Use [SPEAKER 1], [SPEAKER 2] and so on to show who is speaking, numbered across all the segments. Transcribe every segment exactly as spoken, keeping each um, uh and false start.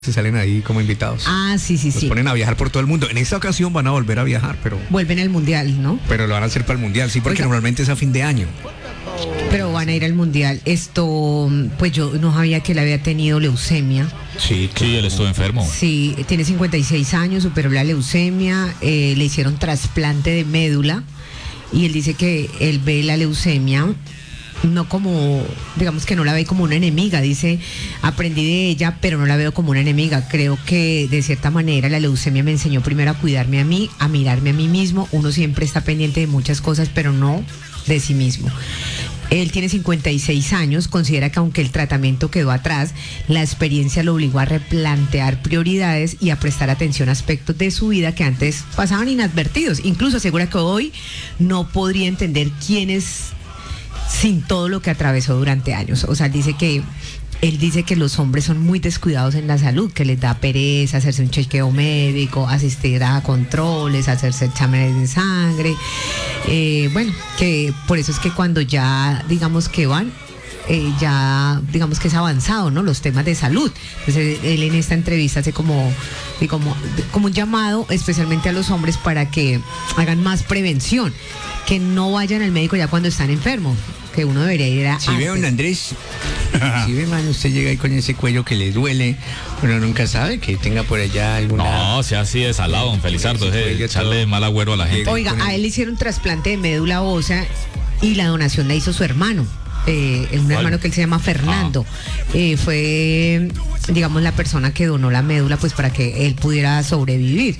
[SPEAKER 1] se salen ahí como invitados.
[SPEAKER 2] Ah, sí, sí,
[SPEAKER 1] Los
[SPEAKER 2] sí.
[SPEAKER 1] ponen a viajar por todo el mundo. En esta ocasión van a volver a viajar, pero...
[SPEAKER 2] Vuelven al Mundial, ¿no?
[SPEAKER 1] Pero lo van a hacer para el Mundial, sí, porque
[SPEAKER 2] Oiga.
[SPEAKER 1] normalmente es a fin de año.
[SPEAKER 2] Pero van a ir al Mundial. Esto, pues yo no sabía que él había tenido leucemia.
[SPEAKER 1] Sí,
[SPEAKER 3] Sí, él estuvo enfermo.
[SPEAKER 2] Sí, tiene cincuenta y seis años, superó la leucemia, eh, le hicieron trasplante de médula y él dice que él ve la leucemia no como, digamos que no la ve como una enemiga, dice, aprendí de ella, pero no la veo como una enemiga. Creo que de cierta manera la leucemia me enseñó primero a cuidarme a mí, a mirarme a mí mismo. Uno siempre está pendiente de muchas cosas, pero no de sí mismo. Él tiene cincuenta y seis años, considera que aunque el tratamiento quedó atrás, la experiencia lo obligó a replantear prioridades y a prestar atención a aspectos de su vida que antes pasaban inadvertidos. Incluso asegura que hoy no podría entender quién es sin todo lo que atravesó durante años. O sea, dice que él dice que los hombres son muy descuidados en la salud, que les da pereza hacerse un chequeo médico, asistir a controles, hacerse exámenes de sangre. Eh, bueno, que por eso es que cuando ya, digamos que van, eh, ya, digamos que es avanzado, ¿no? Los temas de salud. Entonces, él en esta entrevista hace como, como, como un llamado especialmente a los hombres para que hagan más prevención, que no vayan al médico ya cuando están enfermos, que uno debería ir a...
[SPEAKER 1] Si ve a un Andrés, si ve, man, usted llega ahí con ese cuello que le duele, uno nunca sabe que tenga por allá alguna...
[SPEAKER 3] No, sea así de salado, don Felizardo,
[SPEAKER 1] Sí,
[SPEAKER 3] es
[SPEAKER 1] cuello
[SPEAKER 3] echarle
[SPEAKER 1] todo.
[SPEAKER 3] mal agüero a la gente.
[SPEAKER 2] Oiga, a él le hicieron trasplante de médula ósea y la donación la hizo su hermano. Eh, un
[SPEAKER 3] ¿Cuál?
[SPEAKER 2] hermano que él se llama Fernando. Eh, fue, digamos, la persona que donó la médula pues para que él pudiera sobrevivir.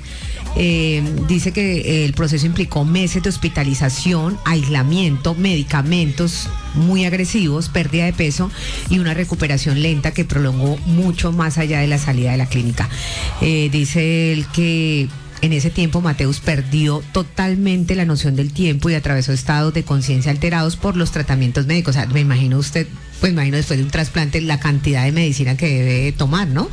[SPEAKER 2] Eh, dice que el proceso implicó meses de hospitalización, aislamiento, medicamentos muy agresivos, pérdida de peso y una recuperación lenta que prolongó mucho más allá de la salida de la clínica. Eh, dice él que en ese tiempo Mateus perdió totalmente la noción del tiempo y atravesó estados de conciencia alterados por los tratamientos médicos. O sea, me imagino usted, pues me imagino después de un trasplante la cantidad de medicina que debe tomar, ¿no?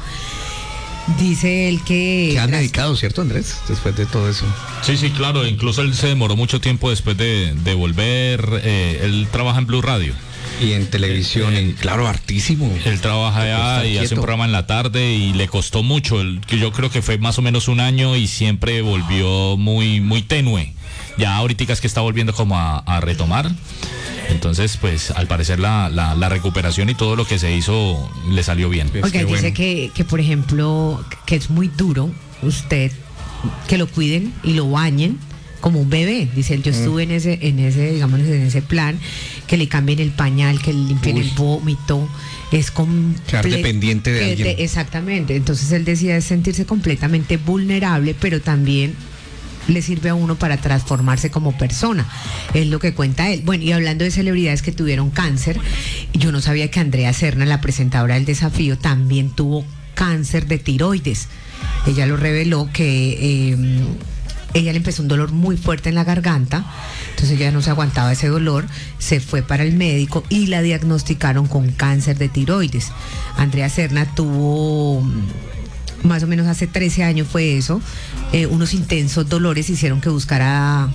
[SPEAKER 2] Dice él que...
[SPEAKER 1] Se han
[SPEAKER 2] tras-
[SPEAKER 1] medicado, ¿cierto, Andrés? Después de todo eso.
[SPEAKER 3] Sí, sí, claro, incluso él se demoró mucho tiempo después de, de volver, eh, él trabaja en Blue Radio.
[SPEAKER 1] Y en televisión,
[SPEAKER 3] Eh,
[SPEAKER 1] en, claro, hartísimo.
[SPEAKER 3] Él trabaja
[SPEAKER 1] No puede
[SPEAKER 3] allá
[SPEAKER 1] estar
[SPEAKER 3] y hace
[SPEAKER 1] quieto.
[SPEAKER 3] un programa en la tarde y le costó mucho. El- que yo creo que fue más o menos un año y siempre volvió muy, muy tenue. Ya ahorita es que está volviendo como a, a retomar. Entonces, pues, al parecer la, la, la recuperación y todo lo que se hizo le salió bien.
[SPEAKER 1] Pues
[SPEAKER 2] Oiga,
[SPEAKER 1] qué
[SPEAKER 2] dice
[SPEAKER 1] bueno.
[SPEAKER 2] que, que, por ejemplo, que es muy duro usted que lo cuiden y lo bañen como un bebé. Dice él, yo estuve en ese, en ese, digamos, en ese plan, que le cambien el pañal, que le limpien
[SPEAKER 1] Uy.
[SPEAKER 2] el vómito. Es con
[SPEAKER 1] Quedar dependiente de alguien.
[SPEAKER 2] Exactamente. Entonces él decía es sentirse completamente vulnerable, pero también le sirve a uno para transformarse como persona, es lo que cuenta él. Bueno, y hablando de celebridades que tuvieron cáncer, yo no sabía que Andrea Serna, la presentadora del Desafío, también tuvo cáncer de tiroides. Ella lo reveló que eh, ella le empezó un dolor muy fuerte en la garganta, entonces ella no se aguantaba ese dolor, se fue para el médico y la diagnosticaron con cáncer de tiroides. Andrea Serna tuvo... más o menos hace trece años fue eso, eh, unos intensos dolores hicieron que buscara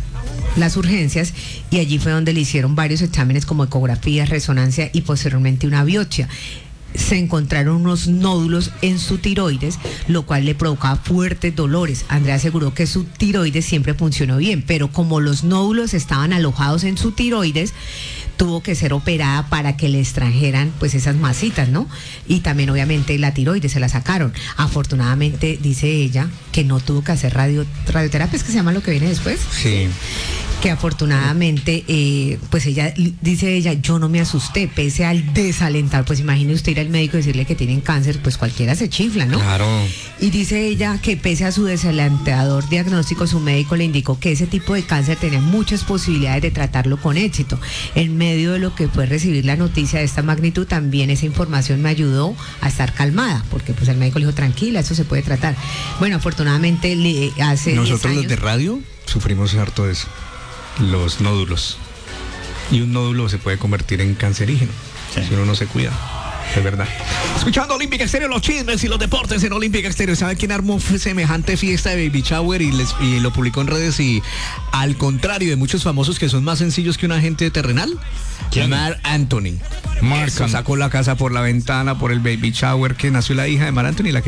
[SPEAKER 2] las urgencias y allí fue donde le hicieron varios exámenes como ecografía, resonancia y posteriormente una biopsia. Se encontraron unos nódulos en su tiroides, lo cual le provocaba fuertes dolores. Andrea aseguró que su tiroides siempre funcionó bien, pero como los nódulos estaban alojados en su tiroides, tuvo que ser operada para que le extrajeran pues esas masitas, ¿no? Y también obviamente la tiroides se la sacaron. Afortunadamente, dice ella, que no tuvo que hacer radio, radioterapia, ¿es que se llama lo que viene después?
[SPEAKER 1] Sí.
[SPEAKER 2] Que afortunadamente, eh, pues ella, dice ella, yo no me asusté, pese al desalentar, pues imagine usted ir al médico y decirle que tienen cáncer, pues cualquiera se chifla, ¿no?
[SPEAKER 1] Claro.
[SPEAKER 2] Y dice ella que pese a su desalentador diagnóstico, su médico le indicó que ese tipo de cáncer tenía muchas posibilidades de tratarlo con éxito. En medio de lo que fue recibir la noticia de esta magnitud, también esa información me ayudó a estar calmada, porque pues el médico le dijo, tranquila, eso se puede tratar. Bueno, afortunadamente le hace
[SPEAKER 1] Nosotros
[SPEAKER 2] diez
[SPEAKER 1] los de
[SPEAKER 2] años,
[SPEAKER 1] radio sufrimos harto de eso. Los nódulos. Y un nódulo se puede convertir en cancerígeno
[SPEAKER 3] Sí.
[SPEAKER 1] si uno no se cuida.
[SPEAKER 4] Es verdad. Escuchando Olímpica Estéreo, los chismes y los deportes en Olímpica Estéreo. ¿Sabe quién armó semejante fiesta de baby shower y, les, y lo publicó en redes? Y al contrario de muchos famosos que son más sencillos que un agente terrenal,
[SPEAKER 3] ¿quién?
[SPEAKER 4] Marc Anthony.
[SPEAKER 3] Marc
[SPEAKER 4] Eso,
[SPEAKER 3] Anthony.
[SPEAKER 4] sacó la casa por la ventana por el baby shower que nació la hija de Marc Anthony, la que